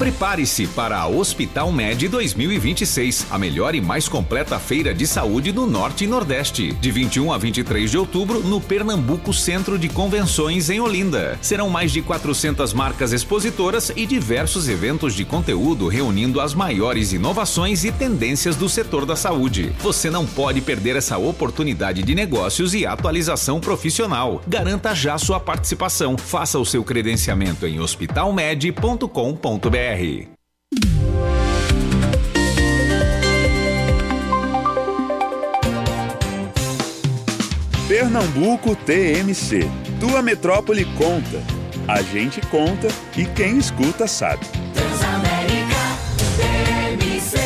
Prepare-se para a Hospital Med 2026, a melhor e mais completa feira de saúde do Norte e Nordeste. De 21 a 23 de outubro, no Pernambuco Centro de Convenções, em Olinda. Serão mais de 400 marcas expositoras e diversos eventos de conteúdo reunindo as maiores inovações e tendências do setor da saúde. Você não pode perder essa oportunidade de negócios e atualização profissional. Garanta já sua participação. Faça o seu credenciamento em hospitalmed.com.br. Pernambuco TMC. Tua metrópole conta. A gente conta e quem escuta sabe. Transamérica TMC.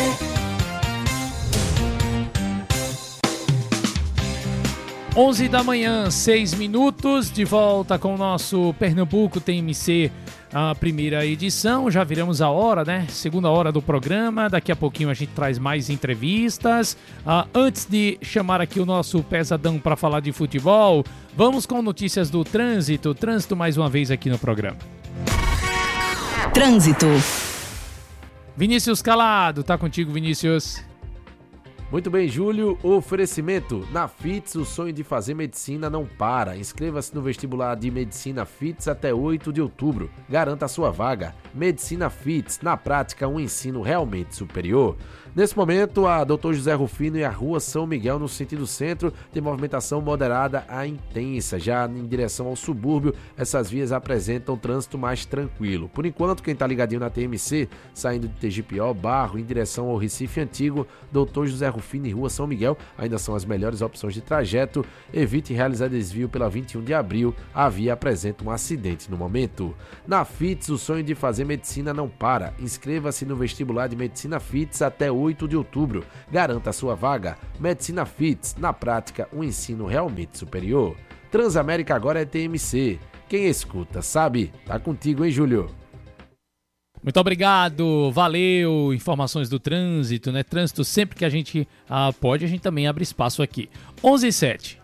Onze da manhã, 6 minutos, de volta com o nosso Pernambuco TMC, a primeira edição. Já viramos a hora, né? Segunda hora do programa. Daqui a pouquinho a gente traz mais entrevistas. Antes de chamar aqui o nosso pesadão para falar de futebol, vamos com notícias do trânsito. Trânsito mais uma vez aqui no programa. Trânsito. Vinícius Calado, tá contigo, Vinícius. Muito bem, Júlio. Oferecimento. Na FITS, o sonho de fazer medicina não para. Inscreva-se no vestibular de Medicina FITS até 8 de outubro. Garanta a sua vaga. Medicina FITS, na prática, um ensino realmente superior. Nesse momento, a Dr. José Rufino e a Rua São Miguel, no sentido centro, tem movimentação moderada a intensa. Já em direção ao subúrbio, essas vias apresentam trânsito mais tranquilo. Por enquanto, quem está ligadinho na TMC, saindo de TGPO, Barro, em direção ao Recife Antigo, Dr. José Rufino e Rua São Miguel, ainda são as melhores opções de trajeto. Evite realizar desvio pela 21 de abril, a via apresenta um acidente no momento. Na FITS, o sonho de fazer medicina não para. Inscreva-se no vestibular de Medicina FITS até 8 de outubro. Garanta a sua vaga. Medicina FITS, na prática, um ensino realmente superior. Transamérica agora é TMC. Quem escuta sabe. Tá contigo, hein, Júlio? Muito obrigado, valeu. Informações do trânsito, né? Trânsito, sempre que a gente pode, a gente também abre espaço aqui. 11h07.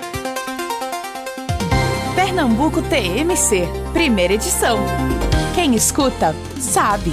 Pernambuco TMC, primeira edição. Quem escuta, sabe.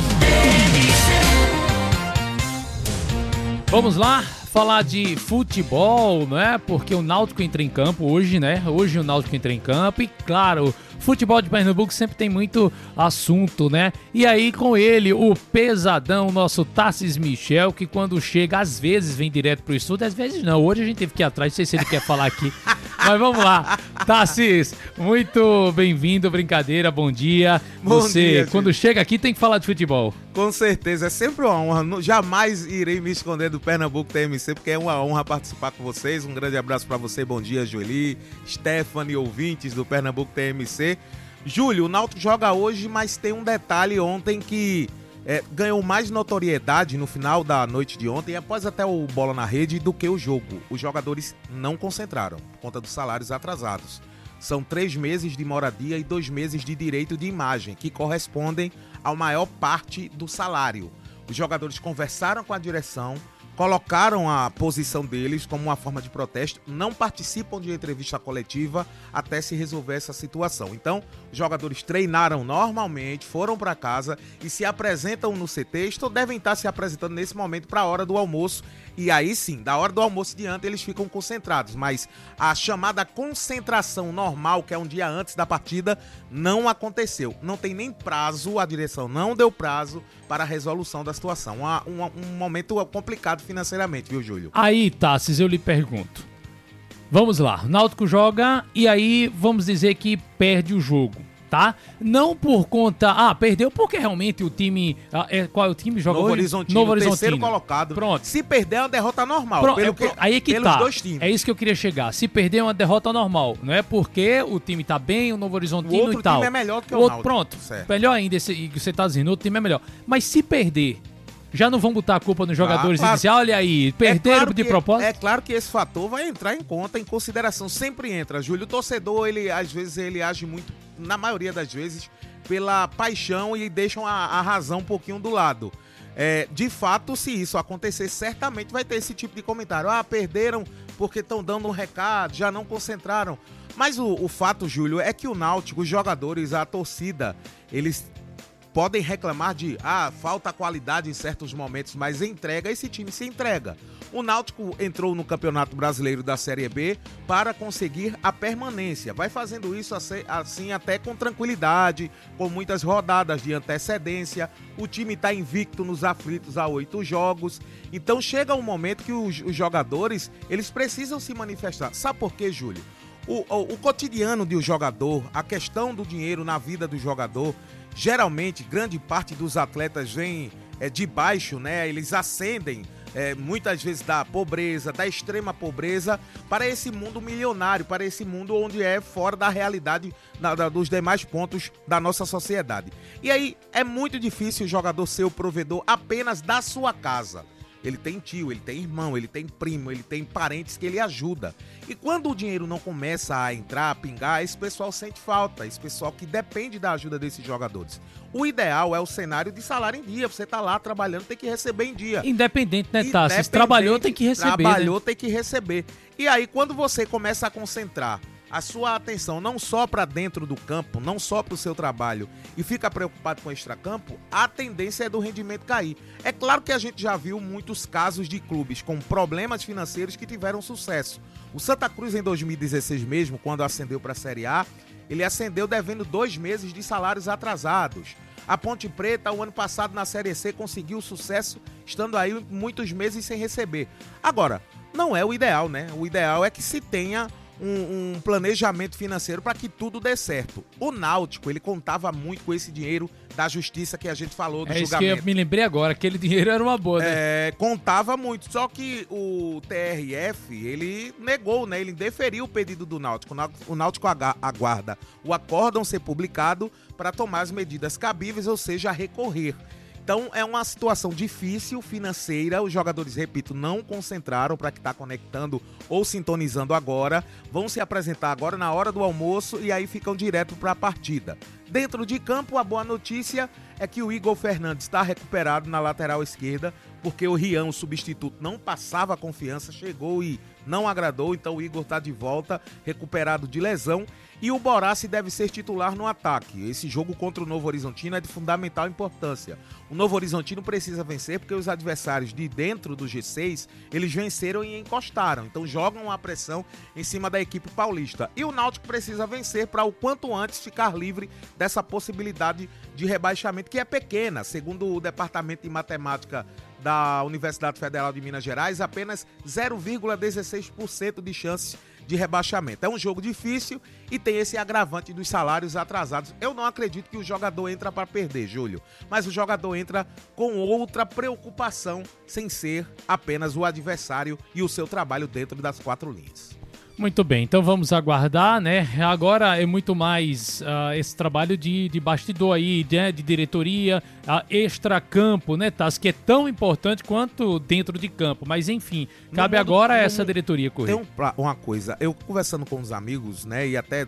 Vamos lá, falar de futebol, né? Porque o Náutico entra em campo hoje, né? Hoje o Náutico entra em campo e, claro, futebol de Pernambuco sempre tem muito assunto, né? E aí com ele, o pesadão, nosso Tassis Michel, que quando chega, às vezes vem direto pro estúdio, às vezes não. Hoje a gente teve que ir atrás, não sei se ele quer falar aqui. Mas vamos lá. Tassis, muito bem-vindo, brincadeira, bom dia. Você, dia, quando chega aqui, tem que falar de futebol. Com certeza, é sempre uma honra. Jamais irei me esconder do Pernambuco TMC, porque é uma honra participar com vocês. Um grande abraço para você, bom dia, Joeli, Stephanie, ouvintes do Pernambuco TMC. Júlio, o Náutico joga hoje, mas tem um detalhe ontem que ganhou mais notoriedade no final da noite de ontem, após até o Bola na Rede, do que o jogo. Os jogadores não concentraram, por conta dos salários atrasados. São 3 meses de moradia e 2 meses de direito de imagem, que correspondem à maior parte do salário. Os jogadores conversaram com a direção, colocaram a posição deles como uma forma de protesto, não participam de entrevista coletiva até se resolver essa situação. Então, os jogadores treinaram normalmente, foram para casa e se apresentam no CT, devem estar se apresentando nesse momento para a hora do almoço. E aí sim, da hora do almoço diante, eles ficam concentrados. Mas a chamada concentração normal, que é um dia antes da partida, não aconteceu. Não tem nem prazo, a direção não deu prazo para a resolução da situação. Um momento complicado financeiramente, viu, Júlio? Aí, Tassis, eu lhe pergunto. Vamos lá, o Náutico joga e aí vamos dizer que perde o jogo, tá? Não por conta... perdeu porque realmente o time... qual é o time? Joga Novo hoje? Horizontino, Novo Horizontino. Terceiro colocado. Pronto. Se perder é uma derrota normal. Aí é que pelos tá. dois times. É isso que eu queria chegar. Se perder é uma derrota normal. Não é porque o time tá bem, o Novo Horizontino o outro e tal. time é melhor do que o Náutico. Pronto. Certo. Melhor ainda, você tá dizendo, o outro time é melhor. Mas se perder... Já não vão botar a culpa nos jogadores e dizer, olha aí, perderam de propósito? É claro que esse fator vai entrar em conta, em consideração, sempre entra, Júlio. O torcedor, às vezes, ele age muito, na maioria das vezes, pela paixão e deixam a razão um pouquinho do lado. De fato, se isso acontecer, certamente vai ter esse tipo de comentário. Perderam porque estão dando um recado, já não concentraram. Mas o fato, Júlio, é que o Náutico, os jogadores, a torcida, eles podem reclamar de falta qualidade em certos momentos, mas esse time se entrega. O Náutico entrou no Campeonato Brasileiro da Série B para conseguir a permanência. Vai fazendo isso assim até com tranquilidade, com muitas rodadas de antecedência. O time está invicto nos aflitos há 8 jogos. Então chega um momento que os jogadores, eles precisam se manifestar. Sabe por quê, Júlio? O cotidiano de um jogador, a questão do dinheiro na vida do jogador, geralmente, grande parte dos atletas vem de baixo, né? Eles ascendem muitas vezes da pobreza, da extrema pobreza, para esse mundo milionário, para esse mundo onde é fora da realidade dos demais pontos da nossa sociedade. E aí é muito difícil o jogador ser o provedor apenas da sua casa. Ele tem tio, ele tem irmão, ele tem primo, ele tem parentes que ele ajuda. E quando o dinheiro não começa a entrar, a pingar, esse pessoal sente falta, esse pessoal que depende da ajuda desses jogadores. O ideal é o cenário de salário em dia. Você tá lá trabalhando, tem que receber em dia. Independente, né, Tassi? Trabalhou, tem que receber. Trabalhou, tem que receber. E aí, quando você começa a concentrar a sua atenção não só para dentro do campo, não só para o seu trabalho e fica preocupado com o extracampo, a tendência é do rendimento cair. É claro que a gente já viu muitos casos de clubes com problemas financeiros que tiveram sucesso. O Santa Cruz em 2016 mesmo, quando ascendeu para a Série A, ele ascendeu devendo 2 meses de salários atrasados. A Ponte Preta, o ano passado na Série C, conseguiu sucesso estando aí muitos meses sem receber. Agora, não é o ideal, né? O ideal é que se tenha um planejamento financeiro para que tudo dê certo. O Náutico, ele contava muito com esse dinheiro da justiça que a gente falou do julgamento. Isso que eu me lembrei agora, aquele dinheiro era uma boa, né? Contava muito, só que o TRF, ele negou, né? Ele indeferiu o pedido do Náutico. O Náutico aguarda o acórdão ser publicado para tomar as medidas cabíveis, ou seja, recorrer. Então é uma situação difícil financeira, os jogadores, repito, não concentraram para que está conectando ou sintonizando agora, vão se apresentar agora na hora do almoço e aí ficam direto para a partida. Dentro de campo, a boa notícia é que o Igor Fernandes está recuperado na lateral esquerda, porque o Rian, o substituto, não passava confiança, chegou e não agradou, então o Igor está de volta, recuperado de lesão. E o Borassi deve ser titular no ataque. Esse jogo contra o Novo Horizontino é de fundamental importância. O Novo Horizontino precisa vencer porque os adversários de dentro do G6, eles venceram e encostaram. Então jogam a pressão em cima da equipe paulista. E o Náutico precisa vencer para o quanto antes ficar livre dessa possibilidade de rebaixamento, que é pequena. Segundo o Departamento de Matemática da Universidade Federal de Minas Gerais, apenas 0,16% de chances de rebaixamento. É um jogo difícil e tem esse agravante dos salários atrasados. Eu não acredito que o jogador entra para perder, Júlio, mas o jogador entra com outra preocupação, sem ser apenas o adversário e o seu trabalho dentro das 4 linhas. Muito bem, então vamos aguardar, né? Agora é muito mais esse trabalho de bastidor aí, de diretoria, extracampo, né, Tassi? Que é tão importante quanto dentro de campo. Mas enfim, cabe agora a essa diretoria correr. Tem uma coisa, eu conversando com os amigos, né, e até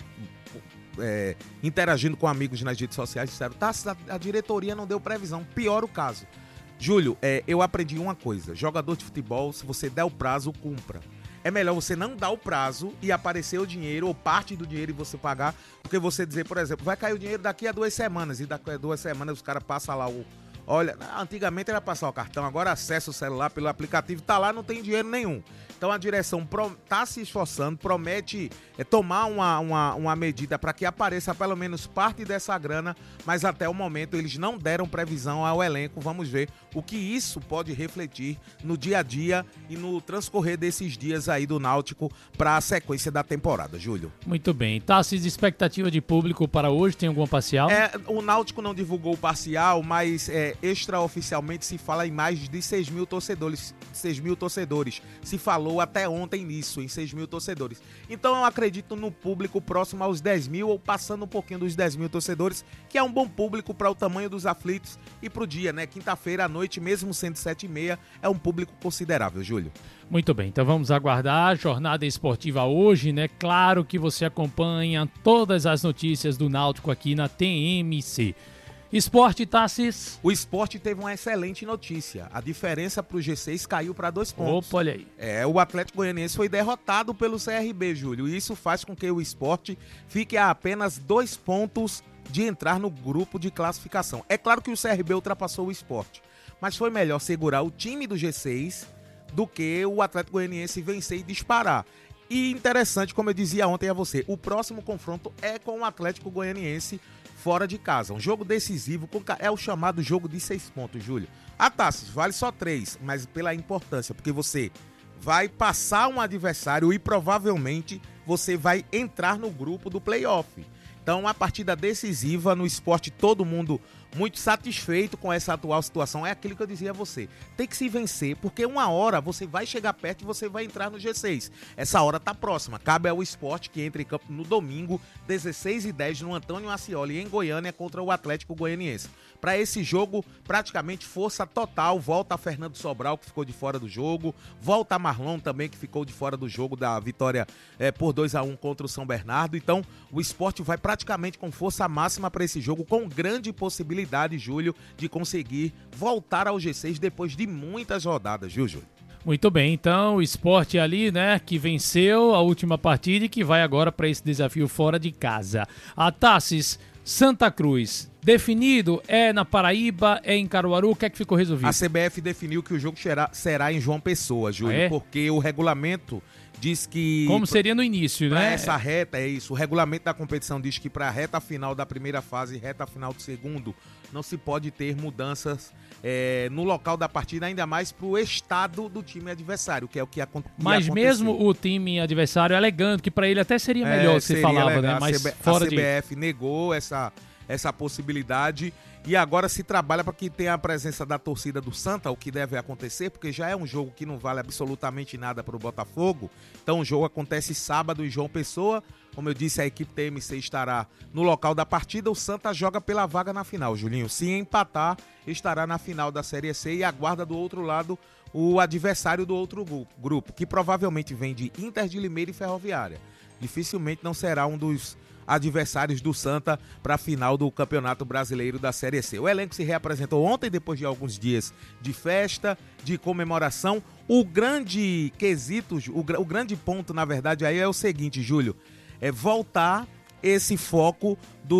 interagindo com amigos nas redes sociais, disseram, Tassi, a diretoria não deu previsão. Pior o caso. Júlio, eu aprendi uma coisa, jogador de futebol, se você der o prazo, cumpra. É melhor você não dar o prazo e aparecer o dinheiro ou parte do dinheiro e você pagar, do que você dizer, por exemplo, vai cair o dinheiro daqui a 2 semanas e daqui a 2 semanas os caras passam lá Olha, antigamente era passar o cartão, agora acessa o celular pelo aplicativo, tá lá, não tem dinheiro nenhum. Então a direção tá se esforçando, promete tomar uma medida para que apareça pelo menos parte dessa grana, mas até o momento eles não deram previsão ao elenco. Vamos ver o que isso pode refletir no dia a dia e no transcorrer desses dias aí do Náutico para a sequência da temporada, Júlio. Muito bem. Tassi, expectativa de público para hoje, tem alguma parcial? O Náutico não divulgou o parcial, mas extraoficialmente se fala em mais de 6 mil torcedores. 6 mil torcedores. Se falou até ontem nisso, em 6 mil torcedores. Então eu acredito no público próximo aos 10 mil ou passando um pouquinho dos 10 mil torcedores, que é um bom público para o tamanho dos aflitos e para o dia, né? Quinta-feira à noite, mesmo sendo 7h30, é um público considerável, Júlio. Muito bem, então vamos aguardar a jornada esportiva hoje, né? Claro que você acompanha todas as notícias do Náutico aqui na TMC. Esporte, Tassis? O Esporte teve uma excelente notícia. A diferença para o G6 caiu para 2 pontos. Opa, olha aí. O Atlético Goianiense foi derrotado pelo CRB, Júlio. E isso faz com que o Esporte fique a apenas 2 pontos de entrar no grupo de classificação. É claro que o CRB ultrapassou o Sport, mas foi melhor segurar o time do G6 do que o Atlético Goianiense vencer e disparar. E interessante, como eu dizia ontem a você, o próximo confronto é com o Atlético Goianiense fora de casa. Um jogo decisivo, é o chamado jogo de 6 pontos, Júlio. A taça vale só 3, mas pela importância, porque você vai passar um adversário e provavelmente você vai entrar no grupo do playoff. Então, uma partida decisiva no esporte, todo mundo muito satisfeito com essa atual situação. É aquilo que eu dizia a você. Tem que se vencer, porque uma hora você vai chegar perto e você vai entrar no G6. Essa hora tá próxima. Cabe ao esporte que entra em campo no domingo, 16h10, no Antônio Ascioli, em Goiânia, contra o Atlético Goianiense. Para esse jogo, praticamente força total. Volta a Fernando Sobral, que ficou de fora do jogo. Volta a Marlon também, que ficou de fora do jogo da vitória por 2-1 contra o São Bernardo. Então, o esporte vai praticamente com força máxima para esse jogo, com grande possibilidade, Júlio, de conseguir voltar ao G6 depois de muitas rodadas, viu, Júlio? Muito bem, então o Sport ali, né, que venceu a última partida e que vai agora para esse desafio fora de casa. A Tassis, Santa Cruz, definido, é na Paraíba, é em Caruaru, o que é que ficou resolvido? A CBF definiu que o jogo será em João Pessoa, Júlio, porque o regulamento diz que... Como seria no início, né? Essa reta, é isso. O regulamento da competição diz que para a reta final da primeira fase e reta final do segundo, não se pode ter mudanças no local da partida, ainda mais para o estado do time adversário, que é o que aconteceu. Mas mesmo o time adversário alegando que para ele até seria melhor, você falava, legal, né? Mas fora a CBF negou essa possibilidade e agora se trabalha para que tenha a presença da torcida do Santa, o que deve acontecer, porque já é um jogo que não vale absolutamente nada para o Botafogo. Então o jogo acontece sábado em João Pessoa. Como eu disse, a equipe TMC estará no local da partida. O Santa joga pela vaga na final, Julinho. Se empatar, estará na final da Série C e aguarda do outro lado o adversário do outro grupo, que provavelmente vem de Inter de Limeira e Ferroviária. Dificilmente não será um dos adversários do Santa para a final do Campeonato Brasileiro da Série C. O elenco se reapresentou ontem, depois de alguns dias de festa, de comemoração. O grande quesito, o grande ponto, na verdade, aí é o seguinte, Júlio, é voltar esse foco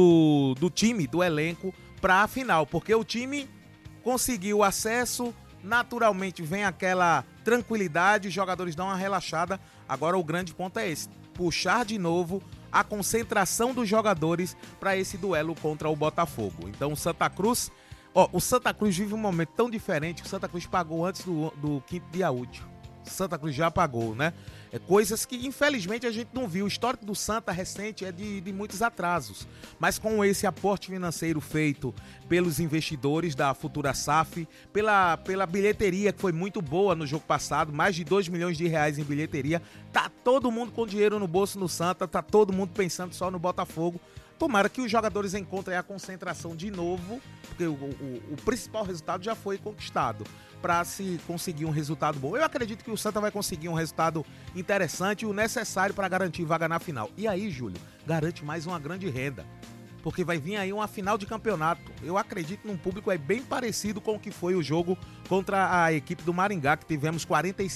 do time, do elenco, para a final, porque o time conseguiu acesso, naturalmente vem aquela tranquilidade, os jogadores dão uma relaxada. Agora o grande ponto é esse, puxar de novo a concentração dos jogadores para esse duelo contra o Botafogo. Então o Santa Cruz vive um momento tão diferente que o Santa Cruz pagou antes do quinto dia útil. Santa Cruz já pagou, né? Coisas que infelizmente a gente não viu. O histórico do Santa recente é de muitos atrasos, mas com esse aporte financeiro feito pelos investidores da futura SAF, pela bilheteria que foi muito boa no jogo passado, mais de 2 milhões de reais em bilheteria, tá todo mundo com dinheiro no bolso no Santa, tá todo mundo pensando só no Botafogo. Tomara que os jogadores encontrem a concentração de novo, porque o principal resultado já foi conquistado, para se conseguir um resultado bom. Eu acredito que o Santa vai conseguir um resultado interessante e o necessário para garantir vaga na final. E aí, Júlio, garante mais uma grande renda, porque vai vir aí uma final de campeonato. Eu acredito num público bem parecido com o que foi o jogo contra a equipe do Maringá, que tivemos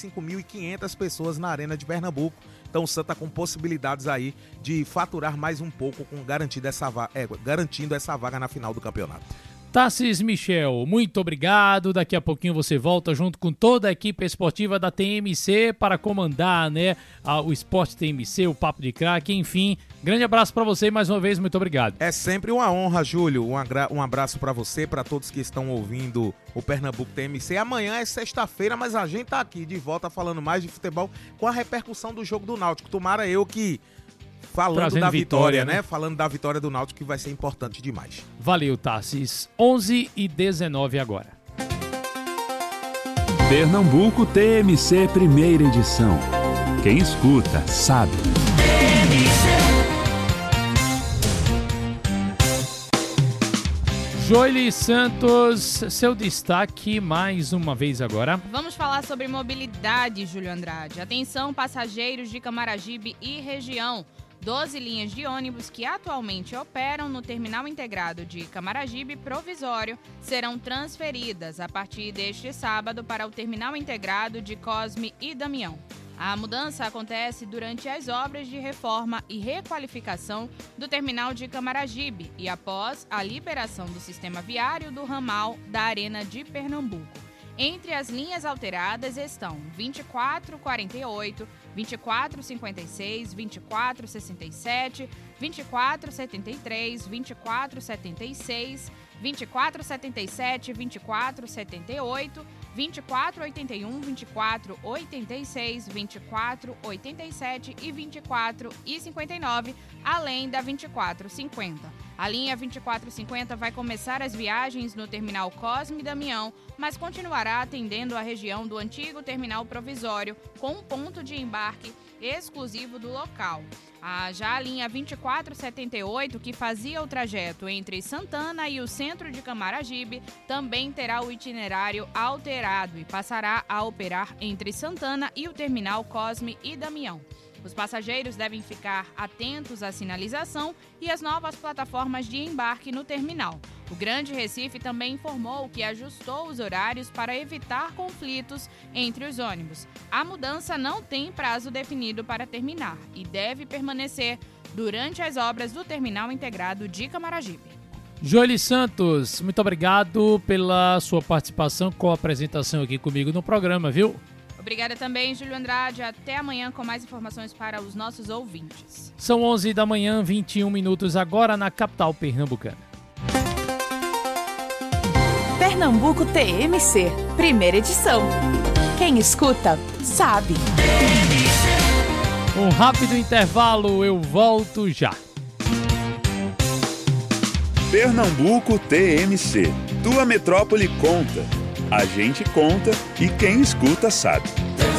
45.500 pessoas na Arena de Pernambuco. Então o Santa com possibilidades aí de faturar mais um pouco, garantindo essa vaga na final do campeonato. Tassis Michel, muito obrigado. Daqui a pouquinho você volta junto com toda a equipe esportiva da TMC para comandar, né, o Esporte TMC, o Papo de Craque, enfim. Grande abraço para você e mais uma vez, muito obrigado. É sempre uma honra, Júlio. Um abraço para você, para todos que estão ouvindo o Pernambuco TMC. Amanhã é sexta-feira, mas a gente tá aqui de volta falando mais de futebol com a repercussão do jogo do Náutico. Tomara eu que... Falando trazendo da vitória, né? Falando da vitória do Náutico, que vai ser importante demais. Valeu, Tassis. 11h19 agora. Pernambuco TMC, primeira edição. Quem escuta, sabe. Joely Santos, seu destaque mais uma vez agora. Vamos falar sobre mobilidade, Júlio Andrade. Atenção, passageiros de Camaragibe e região. 12 linhas de ônibus que atualmente operam no Terminal Integrado de Camaragibe Provisório serão transferidas a partir deste sábado para o Terminal Integrado de Cosme e Damião. A mudança acontece durante as obras de reforma e requalificação do terminal de Camaragibe e após a liberação do sistema viário do ramal da Arena de Pernambuco. Entre as linhas alteradas estão 2448, 2456, 2467, 2473, 2476, 2477, 2478, 2481, 2486, 2487 e 2459, além da 2450. A linha 2450 vai começar as viagens no terminal Cosme Damião, mas continuará atendendo a região do antigo terminal provisório, com um ponto de embarque exclusivo do local. Já a linha 2478, que fazia o trajeto entre Santana e o centro de Camaragibe, também terá o itinerário alterado e passará a operar entre Santana e o terminal Cosme e Damião. Os passageiros devem ficar atentos à sinalização e às novas plataformas de embarque no terminal. O Grande Recife também informou que ajustou os horários para evitar conflitos entre os ônibus. A mudança não tem prazo definido para terminar e deve permanecer durante as obras do Terminal Integrado de Camaragibe. Joeli Santos, muito obrigado pela sua participação com a apresentação aqui comigo no programa, viu? Obrigada também, Júlio Andrade. Até amanhã com mais informações para os nossos ouvintes. São 11 da manhã, 21 minutos agora na capital pernambucana. Pernambuco TMC, primeira edição. Quem escuta, sabe. Um rápido intervalo, eu volto já. Pernambuco TMC. Tua metrópole conta. A gente conta e quem escuta sabe.